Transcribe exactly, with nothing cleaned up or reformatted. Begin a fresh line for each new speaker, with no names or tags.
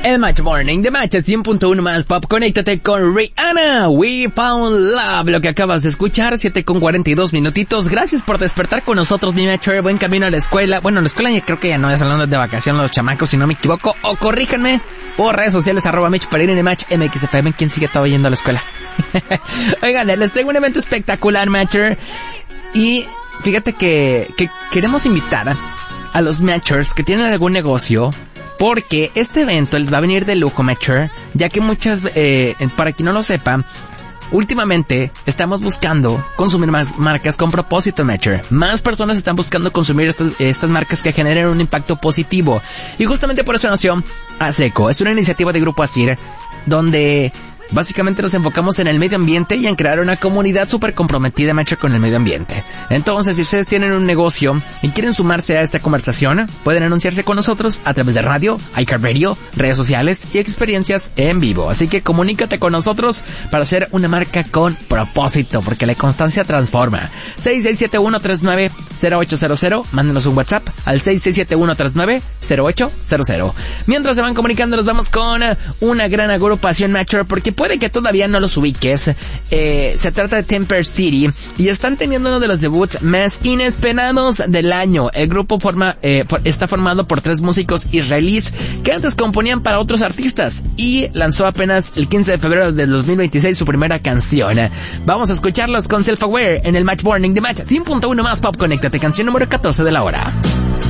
El Match Morning de Match cien punto uno más Pop. Conéctate con Rihanna. We Found Love. Lo que acabas de escuchar, siete con cuarenta y dos minutitos. Gracias por despertar con nosotros, mi Matcher. Buen camino a la escuela. Bueno, la escuela ya creo que ya no es hablando de vacaciones los chamacos, si no me equivoco. O corríjanme por redes sociales, arroba Mitch para ir en el Match M X F M. ¿Quién sigue todavía yendo a la escuela? Oigan, les traigo un evento espectacular, Matcher. Y fíjate que, que queremos invitar a los Matchers que tienen algún negocio, porque este evento les va a venir de lujo, Matcher, ya que muchas, eh, para quien no lo sepa, últimamente estamos buscando consumir más marcas con propósito, Matcher. Más personas están buscando consumir estas, estas marcas que generen un impacto positivo. Y justamente por eso nació ASECO. Es una iniciativa de Grupo ASIR, donde básicamente nos enfocamos en el medio ambiente y en crear una comunidad súper comprometida, Matcher, con el medio ambiente. Entonces, si ustedes tienen un negocio y quieren sumarse a esta conversación, pueden anunciarse con nosotros a través de radio, iCarRadio, redes sociales y experiencias en vivo. Así que comunícate con nosotros para hacer una marca con propósito, porque la constancia transforma. seis seis siete uno tres nueve cero ocho cero cero. Mándenos un WhatsApp al seis seis siete uno tres nueve cero ocho cero cero. Mientras se van comunicando, nos vamos con una gran agrupación, Matcher, porque puede que todavía no los ubiques. Eh, se trata de Temper City y están teniendo uno de los debuts más inesperados del año. El grupo forma, eh, for, está formado por tres músicos israelíes que antes componían para otros artistas y lanzó apenas el quince de febrero del dos mil veintiséis su primera canción. Vamos a escucharlos con Self Aware en el Match Morning de Match cien punto uno más Pop. Conéctate, canción número catorce de la hora.